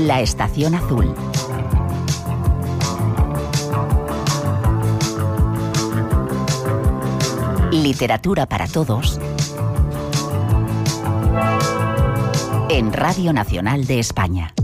La Estación Azul. Literatura para todos en Radio Nacional de España.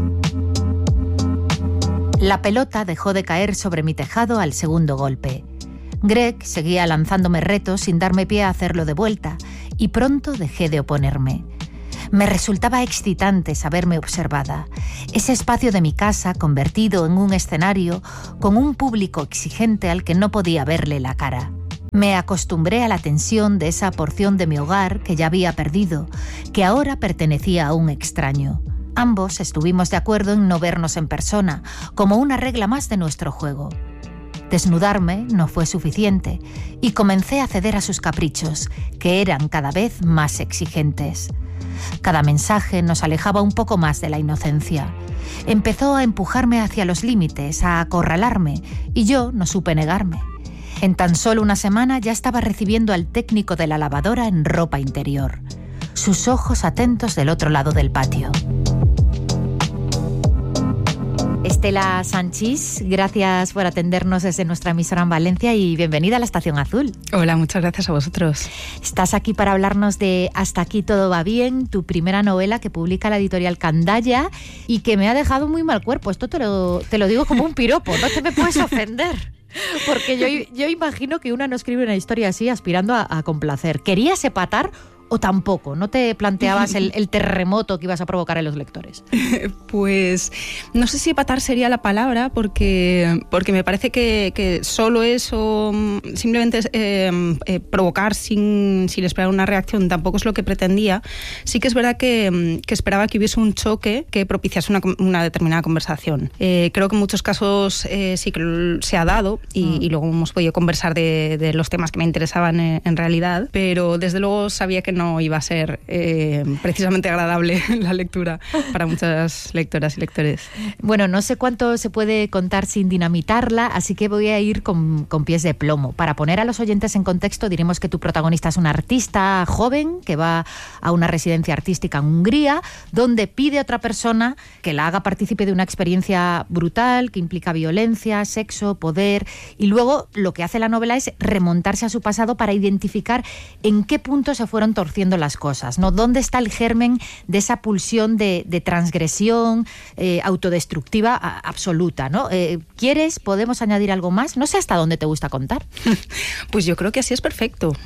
La pelota dejó de caer sobre mi tejado al segundo golpe. Greg seguía lanzándome retos sin darme pie a hacerlo de vuelta, y pronto dejé de oponerme. Me resultaba excitante saberme observada. Ese espacio de mi casa convertido en un escenario con un público exigente al que no podía verle la cara. Me acostumbré a la tensión de esa porción de mi hogar que ya había perdido, que ahora pertenecía a un extraño. Ambos estuvimos de acuerdo en no vernos en persona, como una regla más de nuestro juego. Desnudarme no fue suficiente y comencé a ceder a sus caprichos, que eran cada vez más exigentes. Cada mensaje nos alejaba un poco más de la inocencia. Empezó a empujarme hacia los límites, a acorralarme, y yo no supe negarme. En tan solo una semana ya estaba recibiendo al técnico de la lavadora en ropa interior. Sus ojos atentos del otro lado del patio. Estela Sanchís, gracias por atendernos desde nuestra emisora en Valencia y bienvenida a la Estación Azul. Hola, muchas gracias a vosotros. Estás aquí para hablarnos de Hasta aquí todo va bien, tu primera novela que publica la editorial Candaya y que me ha dejado muy mal cuerpo. Esto te lo digo como un piropo, no te me puedes ofender. Porque yo imagino que una no escribe una historia así aspirando a complacer. ¿Querías empatar o tampoco? ¿No te planteabas el terremoto que ibas a provocar en los lectores? Pues no sé si empatar sería la palabra, porque me parece que solo eso, simplemente provocar sin esperar una reacción, tampoco es lo que pretendía. Sí que es verdad que esperaba que hubiese un choque que propiciase una determinada conversación. Creo que en muchos casos sí que se ha dado y luego hemos podido conversar de los temas que me interesaban en realidad, pero desde luego sabía que no iba a ser precisamente agradable la lectura para muchas lectoras y lectores. Bueno, no sé cuánto se puede contar sin dinamitarla, así que voy a ir con pies de plomo. Para poner a los oyentes en contexto, diremos que tu protagonista es una artista joven que va a una residencia artística en Hungría, donde pide a otra persona que la haga partícipe de una experiencia brutal que implica violencia, sexo, poder, y luego lo que hace la novela es remontarse a su pasado para identificar en qué punto se fueron torciendo las cosas, ¿no? ¿Dónde está el germen de esa pulsión de transgresión autodestructiva absoluta, ¿no? ¿Podemos añadir algo más? No sé hasta dónde te gusta contar. Pues yo creo que así es perfecto.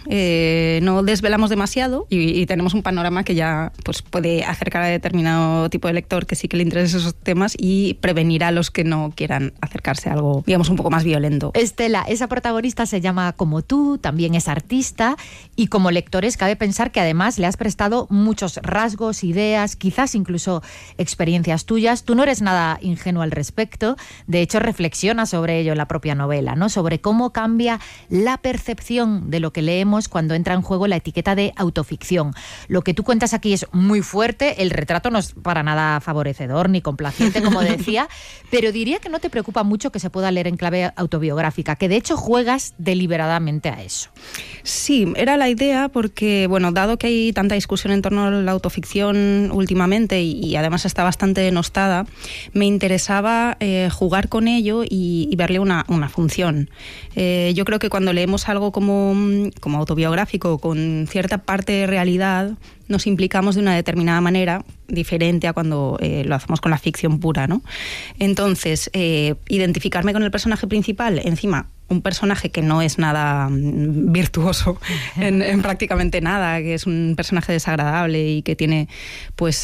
No desvelamos demasiado y tenemos un panorama que ya pues, puede acercar a determinado tipo de lector que sí que le interesen esos temas y prevenir a los que no quieran acercarse a algo, digamos, un poco más violento. Estela, esa protagonista se llama como tú, también es artista y como lectores cabe pensar que además le has prestado muchos rasgos, ideas, quizás incluso experiencias tuyas. Tú no eres nada ingenuo al respecto, de hecho reflexionas sobre ello en la propia novela, ¿no? Sobre cómo cambia la percepción de lo que leemos cuando entra en juego la etiqueta de autoficción. Lo que tú cuentas aquí es muy fuerte, el retrato no es para nada favorecedor ni complaciente, como decía, pero diría que no te preocupa mucho que se pueda leer en clave autobiográfica, que de hecho juegas deliberadamente a eso. Sí, era la idea porque, bueno, dado que hay tanta discusión en torno a la autoficción últimamente y además está bastante denostada, me interesaba jugar con ello y verle una función. Yo creo que cuando leemos algo como autobiográfico, con cierta parte de realidad, nos implicamos de una determinada manera diferente a cuando lo hacemos con la ficción pura, ¿no? Entonces, identificarme con el personaje principal, encima un personaje que no es nada virtuoso en prácticamente nada, que es un personaje desagradable y que tiene pues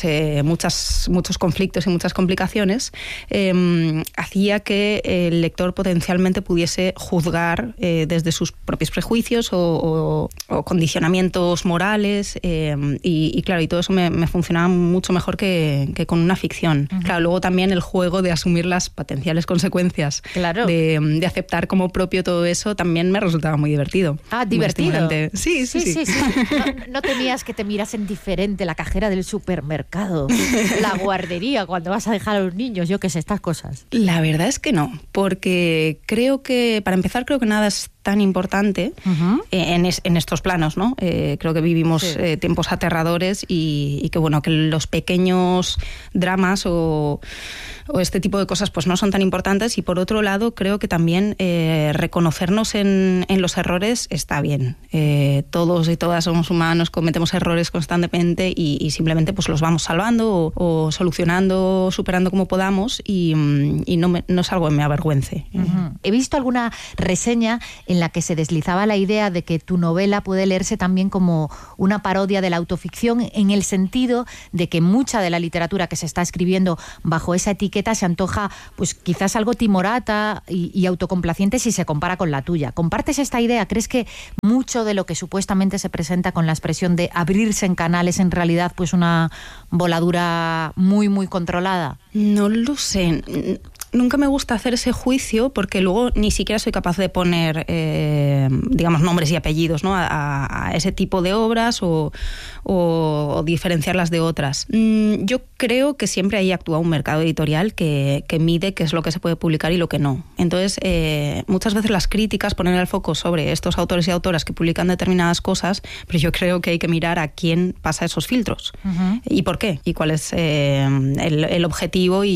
muchos conflictos y muchas complicaciones, hacía que el lector potencialmente pudiese juzgar desde sus propios prejuicios o condicionamientos morales y claro, y todo eso me funcionaba mucho mejor que con una ficción. Uh-huh. Claro, luego también el juego de asumir las potenciales consecuencias, claro, de aceptar como propio todo eso, también me resultaba muy divertido. Ah, ¿divertido? Sí. No temías que te mirasen diferente la cajera del supermercado, la guardería, cuando vas a dejar a los niños, yo qué sé, estas cosas? La verdad es que no, porque creo que, para empezar, creo que nada es tan importante en estos planos, ¿no? Creo que vivimos tiempos aterradores y que, bueno, que los pequeños dramas o este tipo de cosas pues no son tan importantes. Y por otro lado, creo que también reconocernos en los errores está bien. Todos y todas somos humanos, cometemos errores constantemente y simplemente pues los vamos salvando o solucionando, superando como podamos y no es algo que me avergüence. He visto alguna reseña en la que se deslizaba la idea de que tu novela puede leerse también como una parodia de la autoficción, en el sentido de que mucha de la literatura que se está escribiendo bajo esa etiqueta se antoja pues quizás algo timorata y autocomplaciente si se compara con la tuya. ¿Compartes esta idea? ¿Crees que mucho de lo que supuestamente se presenta con la expresión de abrirse en canal es en realidad pues una voladura muy, muy controlada? No lo sé. Nunca me gusta hacer ese juicio porque luego ni siquiera soy capaz de poner, digamos, nombres y apellidos, ¿no? a ese tipo de obras o diferenciarlas de otras. Yo creo que siempre ahí actúa un mercado editorial que mide qué es lo que se puede publicar y lo que no. Entonces, muchas veces las críticas ponen el foco sobre estos autores y autoras que publican determinadas cosas, pero yo creo que hay que mirar a quién pasa esos filtros y por qué, y cuál es el objetivo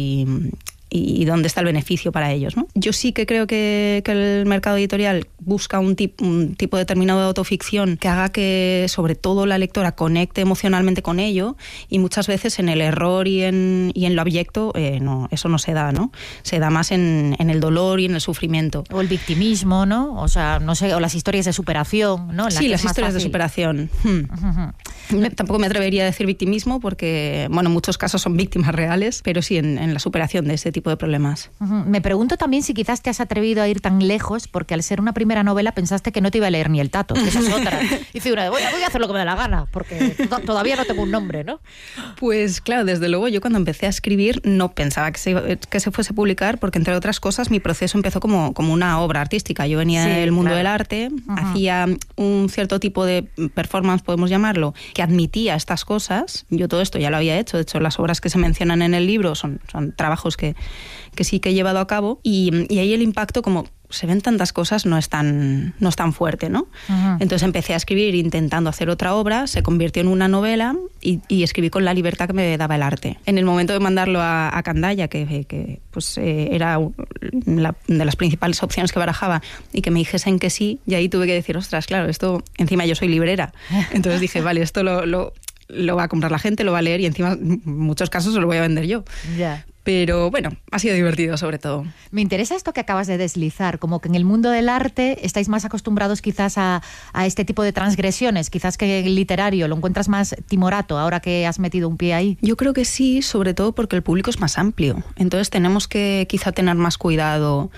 y dónde está el beneficio para ellos, ¿no? Yo sí que creo que el mercado editorial busca un tipo determinado de autoficción que haga que, sobre todo, la lectora conecte emocionalmente con ello, y muchas veces en el error y en lo abyecto no, eso no se da, ¿no? Se da más en el dolor y en el sufrimiento. O el victimismo, ¿no? O sea, no sé, o las historias de superación, ¿no? Sí, las historias de superación. Tampoco me atrevería a decir victimismo porque, bueno, en muchos casos son víctimas reales, pero sí en la superación de este tipo de problemas. Me pregunto también si quizás te has atrevido a ir tan lejos porque al ser una primera novela pensaste que no te iba a leer ni el tato, que esa es otra. Hice una de voy a hacer lo que me da la gana porque todavía no tengo un nombre, ¿no? Pues claro, desde luego yo cuando empecé a escribir no pensaba que se fuese a publicar porque, entre otras cosas, mi proceso empezó como una obra artística. Yo venía del mundo del arte, hacía un cierto tipo de performance, podemos llamarlo, que admitía estas cosas. Yo todo esto ya lo había hecho. De hecho, las obras que se mencionan en el libro son trabajos que sí que he llevado a cabo y ahí el impacto, como se ven tantas cosas, no es tan fuerte, ¿no? Entonces empecé a escribir intentando hacer otra obra, se convirtió en una novela y escribí con la libertad que me daba el arte. En el momento de mandarlo a Candaya, que pues era de las principales opciones que barajaba, y que me dijesen que sí, y ahí tuve que decir, ostras, claro, esto, encima yo soy librera. Entonces dije, vale, esto lo va a comprar la gente, lo va a leer y encima en muchos casos se lo voy a vender yo. Ya. Pero bueno, ha sido divertido sobre todo. Me interesa esto que acabas de deslizar, como que en el mundo del arte estáis más acostumbrados quizás a este tipo de transgresiones, quizás que el literario lo encuentras más timorato ahora que has metido un pie ahí. Yo creo que sí, sobre todo porque el público es más amplio, entonces tenemos que quizá tener más cuidado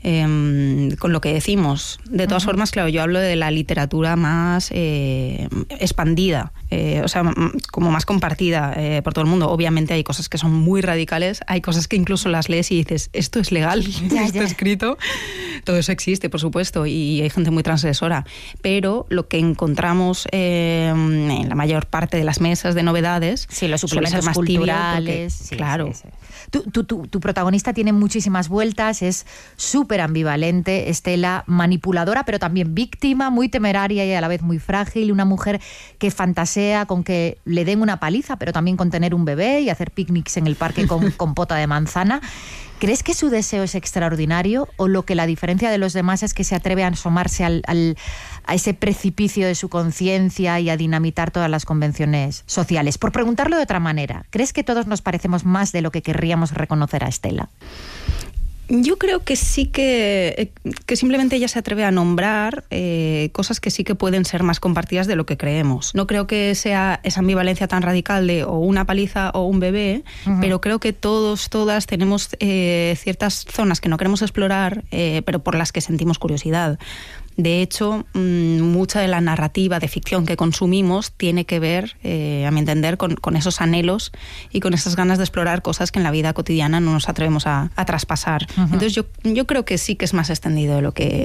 con lo que decimos. De todas formas, claro, yo hablo de la literatura más expandida, o sea, como más compartida por todo el mundo. Obviamente hay cosas que son muy radicales, hay cosas que incluso las lees y dices, ¿esto es legal? ¿Esto escrito? Todo eso existe, por supuesto, y hay gente muy transgresora. Pero lo que encontramos en la mayor parte de las mesas de novedades, sí, los suplementos más culturales, porque, sí, claro. Sí. Tu protagonista tiene muchísimas vueltas, es súper ambivalente, Estela, manipuladora, pero también víctima, muy temeraria y a la vez muy frágil, una mujer que fantasea con que le den una paliza, pero también con tener un bebé y hacer picnics en el parque con compota de manzana. ¿Crees que su deseo es extraordinario o lo que la diferencia de los demás es que se atreve a asomarse a ese precipicio de su conciencia y a dinamitar todas las convenciones sociales? Por preguntarlo de otra manera, ¿crees que todos nos parecemos más de lo que querríamos reconocer a Estela? Yo creo que sí que simplemente ella se atreve a nombrar cosas que sí que pueden ser más compartidas de lo que creemos. No creo que sea esa ambivalencia tan radical de o una paliza o un bebé, pero creo que todas tenemos ciertas zonas que no queremos explorar, pero por las que sentimos curiosidad. De hecho, mucha de la narrativa de ficción que consumimos tiene que ver, a mi entender, con esos anhelos y con esas ganas de explorar cosas que en la vida cotidiana no nos atrevemos a traspasar. Entonces yo creo que sí que es más extendido de lo que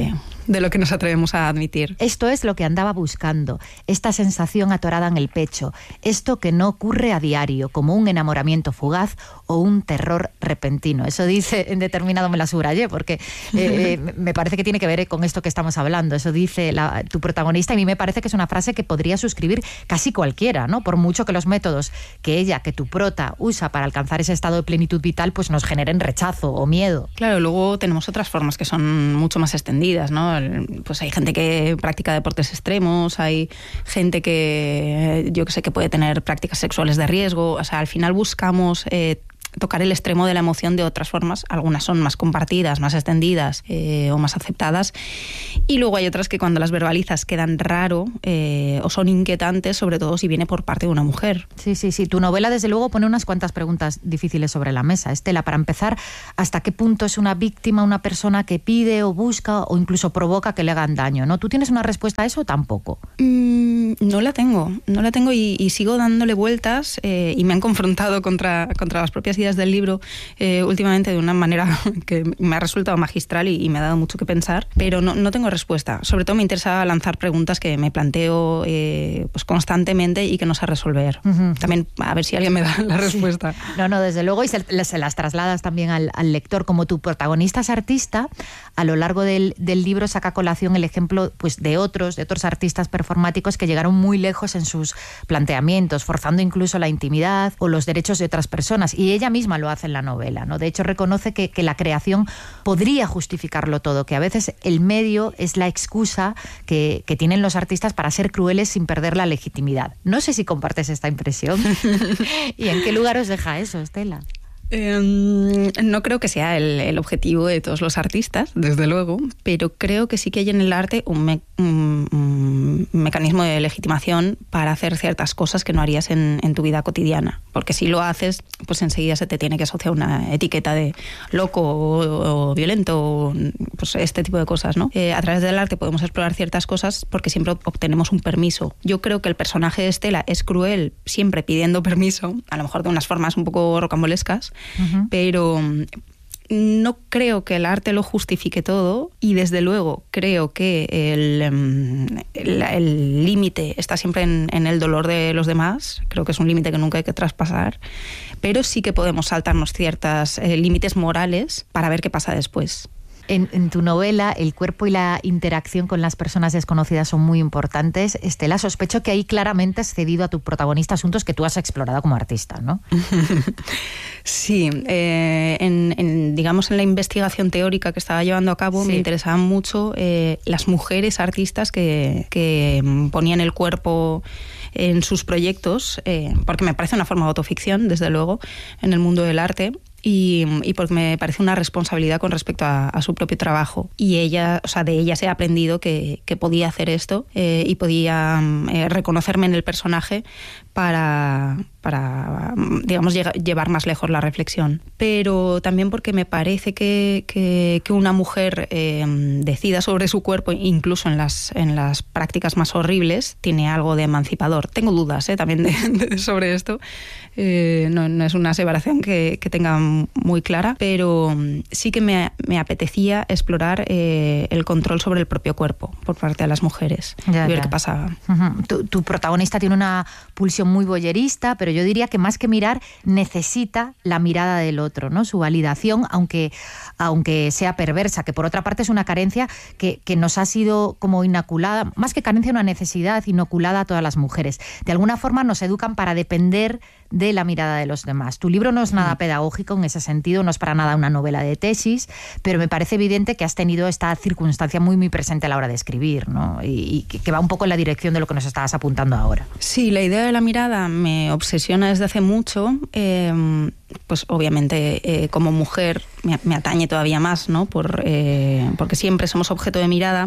de lo que nos atrevemos a admitir. Esto es lo que andaba buscando, esta sensación atorada en el pecho, esto que no ocurre a diario, como un enamoramiento fugaz o un terror repentino. Eso dice, en determinado me la subrayé, porque me parece que tiene que ver con esto que estamos hablando. Eso dice tu protagonista, y a mí me parece que es una frase que podría suscribir casi cualquiera, ¿no? Por mucho que los métodos que tu prota usa para alcanzar ese estado de plenitud vital, pues nos generen rechazo o miedo. Claro, luego tenemos otras formas que son mucho más extendidas, ¿no? Pues hay gente que practica deportes extremos, hay gente que, yo que sé, que puede tener prácticas sexuales de riesgo. O sea, al final buscamos tocar el extremo de la emoción de otras formas. Algunas son más compartidas, más extendidas o más aceptadas. Y luego hay otras que cuando las verbalizas quedan raro o son inquietantes, sobre todo si viene por parte de una mujer. Sí. Tu novela, desde luego, pone unas cuantas preguntas difíciles sobre la mesa. Estela, para empezar, ¿hasta qué punto es una víctima una persona que pide o busca o incluso provoca que le hagan daño, ¿no? ¿Tú tienes una respuesta a eso o tampoco? No la tengo y sigo dándole vueltas y me han confrontado contra las propias ideas del libro últimamente de una manera que me ha resultado magistral y me ha dado mucho que pensar, pero no tengo respuesta. Sobre todo me interesa lanzar preguntas que me planteo pues constantemente y que no sé resolver. Uh-huh. También a ver si alguien me da la respuesta. Sí. No, desde luego, y se las trasladas también al lector. Como tu protagonista es artista, a lo largo del libro saca a colación el ejemplo pues de otros artistas performáticos que llegaron muy lejos en sus planteamientos, forzando incluso la intimidad o los derechos de otras personas, y ella misma lo hace en la novela, ¿no? De hecho, reconoce que la creación podría justificarlo todo, que a veces el medio es la excusa que tienen los artistas para ser crueles sin perder la legitimidad. No sé si compartes esta impresión. ¿Y en qué lugar os deja eso, Estela? No creo que sea el objetivo de todos los artistas, desde luego, pero creo que sí que hay en el arte un mecanismo de legitimación para hacer ciertas cosas que no harías en tu vida cotidiana. Porque si lo haces, pues enseguida se te tiene que asociar una etiqueta de loco o violento, o, pues este tipo de cosas, ¿no? A través del arte podemos explorar ciertas cosas porque siempre obtenemos un permiso. Yo creo que el personaje de Estela es cruel siempre pidiendo permiso, a lo mejor de unas formas un poco rocambolescas, uh-huh. Pero no creo que el arte lo justifique todo, y desde luego creo que el límite está siempre en el dolor de los demás. Creo que es un límite que nunca hay que traspasar, pero sí que podemos saltarnos ciertos límites morales para ver qué pasa después. En tu novela, el cuerpo y la interacción con las personas desconocidas son muy importantes. Estela, sospecho que ahí claramente has cedido a tu protagonista asuntos que tú has explorado como artista, ¿no? Sí, digamos en la investigación teórica que estaba llevando a cabo, sí, me interesaban mucho las mujeres artistas que ponían el cuerpo en sus proyectos, porque me parece una forma de autoficción, desde luego, en el mundo del arte. Y porque me parece una responsabilidad con respecto a su propio trabajo. Y ella, o sea, de ellas he aprendido que podía hacer esto y podía reconocerme en el personaje para digamos, llevar más lejos la reflexión. Pero también porque me parece que una mujer decida sobre su cuerpo, incluso en las prácticas más horribles, tiene algo de emancipador. Tengo dudas también sobre esto. No es una aseveración que tenga muy clara, pero sí que me apetecía explorar el control sobre el propio cuerpo por parte de las mujeres y ver qué pasaba. Uh-huh. Tu protagonista tiene una pulsión muy voyerista, pero yo diría que más que mirar necesita la mirada del otro, ¿no? Su validación, aunque sea perversa, que por otra parte es una carencia que nos ha sido como inoculada, más que carencia, una necesidad inoculada a todas las mujeres. De alguna forma nos educan para depender de la mirada de los demás. Tu libro no es nada pedagógico en ese sentido, no es para nada una novela de tesis, pero me parece evidente que has tenido esta circunstancia muy, muy presente a la hora de escribir, ¿no? Y que va un poco en la dirección de lo que nos estabas apuntando ahora. Sí, la idea de la mirada me obsesiona desde hace mucho. Pues obviamente como mujer me atañe todavía más, ¿no? Porque siempre somos objeto de mirada.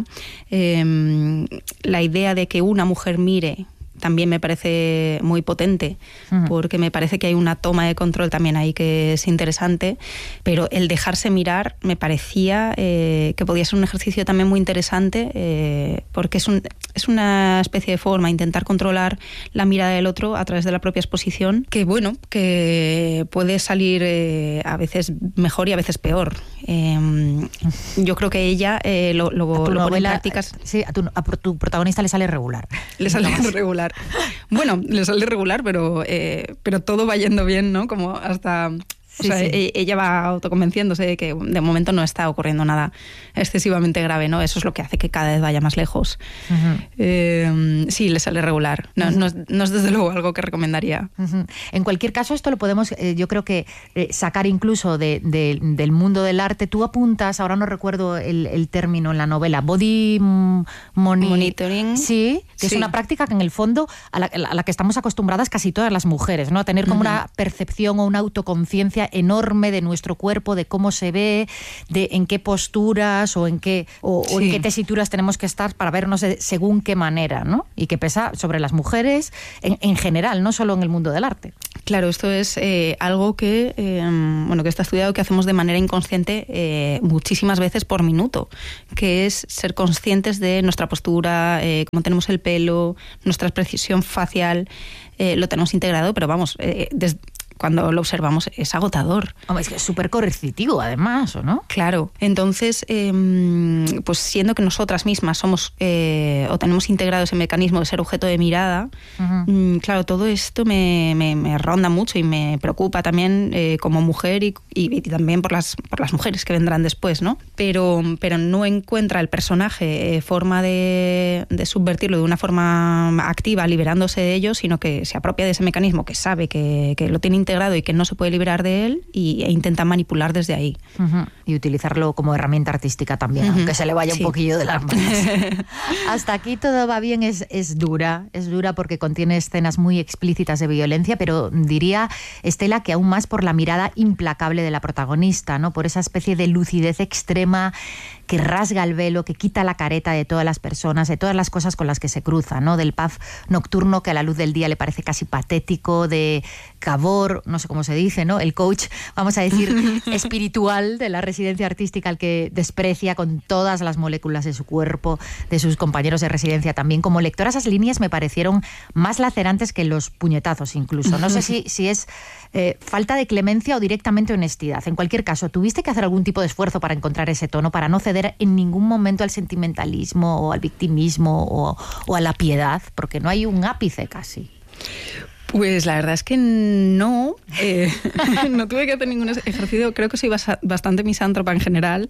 La idea de que una mujer mire también me parece muy potente, porque me parece que hay una toma de control también ahí que es interesante, pero el dejarse mirar me parecía que podía ser un ejercicio también muy interesante, porque es una especie de forma, intentar controlar la mirada del otro a través de la propia exposición, que bueno, que puede salir a veces mejor y a veces peor. Yo creo que ella lo pone en prácticas. Sí, a tu protagonista le sale regular. Le sale regular. Bueno, le sale regular, pero todo va yendo bien, ¿no? Como hasta... Sí, ella va autoconvenciéndose de que de momento no está ocurriendo nada excesivamente grave, ¿no? Eso es lo que hace que cada vez vaya más lejos. Sí, le sale regular. No es desde luego algo que recomendaría. En cualquier caso, esto lo podemos, yo creo que sacar incluso del mundo del arte. Tú apuntas, ahora no recuerdo el término en la novela, body monitoring. Sí, que es una práctica que en el fondo a la que estamos acostumbradas casi todas las mujeres, ¿no? A tener como una percepción o una autoconciencia enorme de nuestro cuerpo, de cómo se ve, de en qué posturas o en qué tesituras tenemos que estar para vernos según qué manera, ¿no? Y que pesa sobre las mujeres en general, no solo en el mundo del arte. Claro, esto es algo que está estudiado, que hacemos de manera inconsciente muchísimas veces por minuto, que es ser conscientes de nuestra postura, cómo tenemos el pelo, nuestra expresión facial, lo tenemos integrado, pero vamos, cuando lo observamos es agotador. Hombre, es que es súper coercitivo además, ¿o no? Claro. Entonces, pues siendo que nosotras mismas somos o tenemos integrado ese mecanismo de ser objeto de mirada, claro, todo esto me ronda mucho y me preocupa también como mujer y también por las mujeres que vendrán después, ¿no? Pero no encuentra el personaje forma de subvertirlo de una forma activa, liberándose de ello, sino que se apropia de ese mecanismo que sabe que lo tiene integrado y que no se puede liberar de él e intenta manipular desde ahí. Y utilizarlo como herramienta artística también, aunque se le vaya un poquillo de las manos. Hasta aquí todo va bien, es dura porque contiene escenas muy explícitas de violencia, pero diría, Estela, que aún más por la mirada implacable de la protagonista, ¿no? Por esa especie de lucidez extrema que rasga el velo, que quita la careta de todas las personas, de todas las cosas con las que se cruza, ¿no? Del pub nocturno que a la luz del día le parece casi patético, de Cavour, no sé cómo se dice, ¿no? El coach, vamos a decir, espiritual de la residencia artística, al que desprecia con todas las moléculas de su cuerpo, de sus compañeros de residencia también. Como lectora, esas líneas me parecieron más lacerantes que los puñetazos incluso. No sé si es falta de clemencia o directamente honestidad. En cualquier caso, ¿tuviste que hacer algún tipo de esfuerzo para encontrar ese tono, para no ceder en ningún momento al sentimentalismo o al victimismo o a la piedad? Porque no hay un ápice casi. Pues la verdad es que no. No tuve que hacer ningún ejercicio. Creo que soy bastante misántropa en general.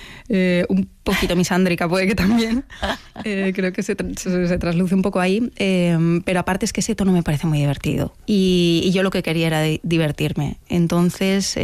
Un poquito misándrica puede que también. Creo que se trasluce un poco ahí. Pero aparte es que ese tono me parece muy divertido. Y yo lo que quería era divertirme. Entonces,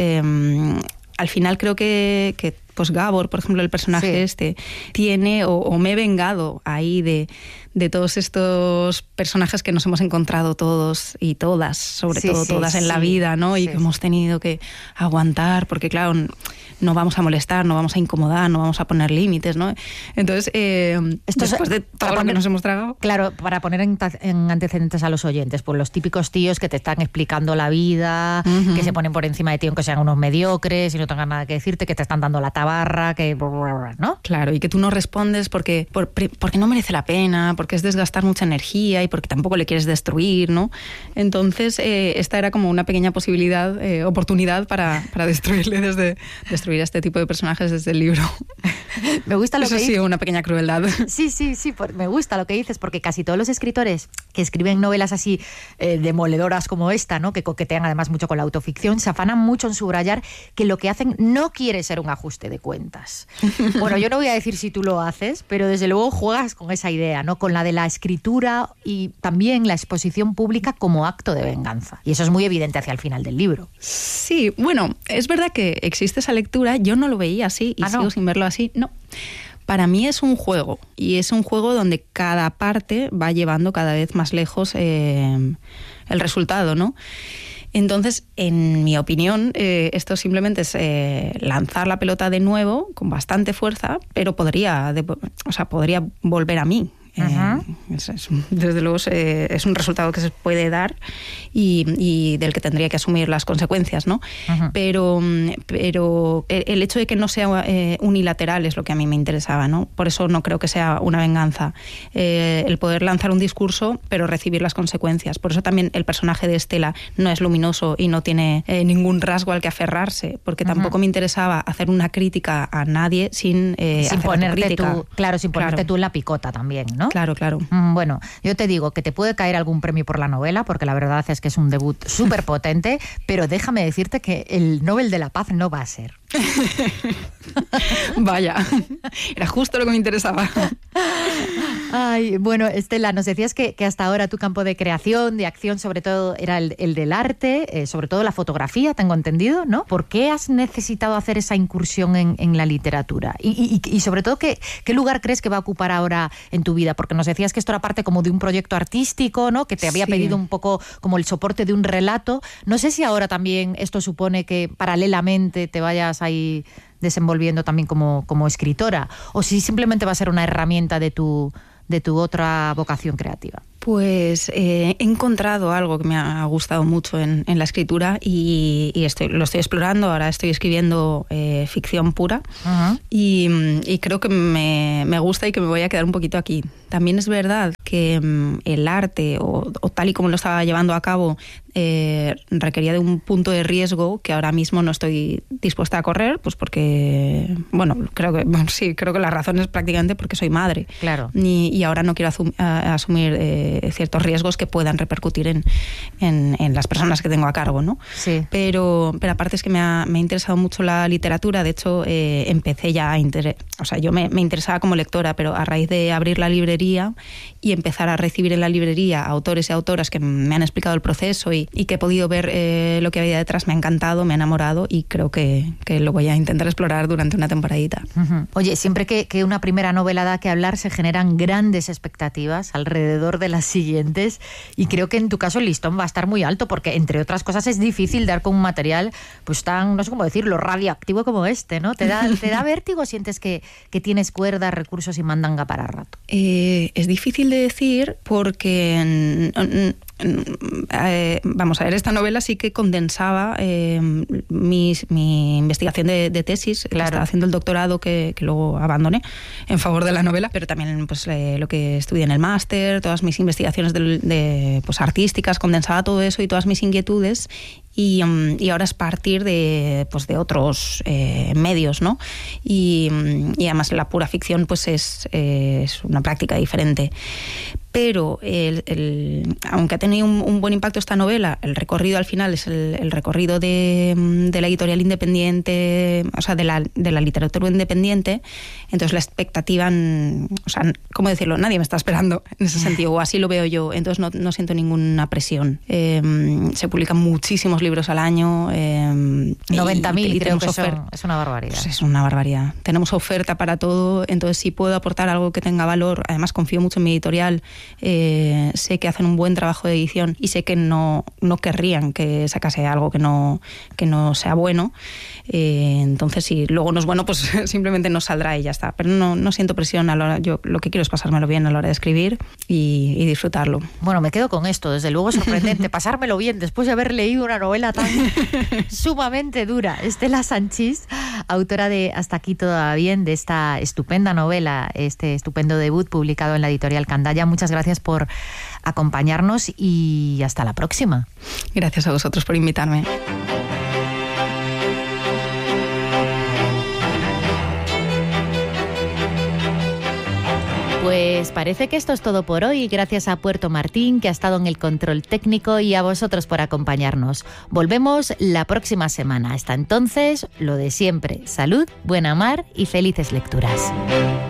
al final creo que pues Gabor, por ejemplo, el personaje tiene, o me he vengado ahí de todos estos personajes que nos hemos encontrado todos y todas, sobre todo todas en la vida, ¿no? Y que hemos tenido que aguantar, porque claro, no vamos a molestar, no vamos a incomodar, no vamos a poner límites, ¿no? Entonces, después de todo lo que nos hemos tragado... Claro, para poner en antecedentes a los oyentes, pues los típicos tíos que te están explicando la vida, que se ponen por encima de ti aunque sean unos mediocres y no tengan nada que decirte, que te están dando la tabarra, que... ¿no? Claro, y que tú no respondes porque no merece la pena, porque es desgastar mucha energía y porque tampoco le quieres destruir, ¿no? Entonces, esta era como una pequeña posibilidad, oportunidad para destruirle destruir a este tipo de personajes desde el libro. Me gusta lo Eso que sí, una pequeña crueldad. Sí, me gusta lo que dices, porque casi todos los escritores que escriben novelas así demoledoras como esta, ¿no? Que coquetean además mucho con la autoficción, se afanan mucho en subrayar que lo que hacen no quiere ser un ajuste de cuentas. Bueno, yo no voy a decir si tú lo haces, pero desde luego juegas con esa idea, ¿no? Con la de la escritura y también la exposición pública como acto de venganza. Y eso es muy evidente hacia el final del libro. Sí, bueno, es verdad que existe esa lectura, yo no lo veía así y sigo sin verlo así, no. Para mí es un juego, y es un juego donde cada parte va llevando cada vez más lejos el resultado, ¿no? Entonces, en mi opinión, esto simplemente es lanzar la pelota de nuevo con bastante fuerza, pero podría volver a mí. Desde luego es un resultado que se puede dar y del que tendría que asumir las consecuencias, ¿no? Pero el hecho de que no sea unilateral es lo que a mí me interesaba, ¿no? Por eso no creo que sea una venganza. El poder lanzar un discurso, pero recibir las consecuencias. Por eso también el personaje de Estela no es luminoso y no tiene ningún rasgo al que aferrarse, porque tampoco me interesaba hacer una crítica a nadie sin ponerte tú en la picota también, ¿no? Claro. Bueno, yo te digo que te puede caer algún premio por la novela, porque la verdad es que es un debut súper potente, pero déjame decirte que el Nobel de la Paz no va a ser. Vaya, era justo lo que me interesaba. Ay, bueno, Estela, nos decías que hasta ahora tu campo de creación, de acción, sobre todo era el del arte, sobre todo la fotografía, tengo entendido, ¿no? ¿Por qué has necesitado hacer esa incursión en la literatura? Y sobre todo, ¿qué lugar crees que va a ocupar ahora en tu vida? Porque nos decías que esto era parte como de un proyecto artístico, ¿no? Que te había pedido un poco como el soporte de un relato. No sé si ahora también esto supone que paralelamente te vayas ahí desenvolviendo también como escritora, o si simplemente va a ser una herramienta de tu otra vocación creativa. Pues he encontrado algo que me ha gustado mucho en la escritura y lo estoy explorando. Ahora estoy escribiendo ficción pura y creo que me gusta y que me voy a quedar un poquito aquí. También es verdad que el arte, o tal y como lo estaba llevando a cabo, requería de un punto de riesgo que ahora mismo no estoy dispuesta a correr, pues porque, creo que la razón es prácticamente porque soy madre. Claro. Y ahora no quiero asumir ciertos riesgos que puedan repercutir en las personas que tengo a cargo, ¿no? Sí. Pero aparte es que me ha interesado mucho la literatura. De hecho, empecé ya yo me interesaba como lectora, pero a raíz de abrir la librería y empezar a recibir en la librería autores y autoras que me han explicado el proceso y que he podido ver lo que había detrás, me ha encantado, me ha enamorado y creo que lo voy a intentar explorar durante una temporadita. Oye, siempre que una primera novela da que hablar se generan grandes expectativas alrededor de las siguientes y creo que en tu caso el listón va a estar muy alto porque, entre otras cosas, es difícil dar con un material pues tan, no sé cómo decirlo, radioactivo como este, ¿no? ¿Te da vértigo? ¿Sientes que tienes cuerdas, recursos y mandanga para rato? Es difícil de decir porque vamos a ver, esta novela sí que condensaba mi investigación de tesis. Claro. Estaba haciendo el doctorado que luego abandoné en favor de la novela, pero también pues lo que estudié en el máster, todas mis investigaciones pues artísticas, condensaba todo eso y todas mis inquietudes. Y ahora es partir de otros medios, ¿no? Y además la pura ficción pues es una práctica diferente. Pero aunque ha tenido un buen impacto esta novela, el recorrido al final es el recorrido de la editorial independiente, o sea, de la literatura independiente. Entonces la expectativa, ¿cómo decirlo? Nadie me está esperando en ese sentido, o así lo veo yo. Entonces no siento ninguna presión. Se publican muchísimos libros al año. 90.000 creo que es una barbaridad. Pues es una barbaridad. Tenemos oferta para todo, entonces si puedo aportar algo que tenga valor, además confío mucho en mi editorial. Sé que hacen un buen trabajo de edición y sé que no querrían que sacase algo que no sea bueno. Entonces, si luego no es bueno, pues simplemente no saldrá y ya está. Pero no siento presión a la hora. Yo lo que quiero es pasármelo bien a la hora de escribir y disfrutarlo. Bueno, me quedo con esto. Desde luego es sorprendente pasármelo bien después de haber leído una novela tan sumamente dura. Estela Sanchis, autora de Hasta aquí todo va bien, de esta estupenda novela, este estupendo debut publicado en la editorial Candaya. Muchas gracias por acompañarnos y hasta la próxima. Gracias a vosotros por invitarme. Pues parece que esto es todo por hoy. Gracias a Puerto Martín, que ha estado en el control técnico, y a vosotros por acompañarnos. Volvemos la próxima semana. Hasta entonces, lo de siempre: salud, buena mar y felices lecturas.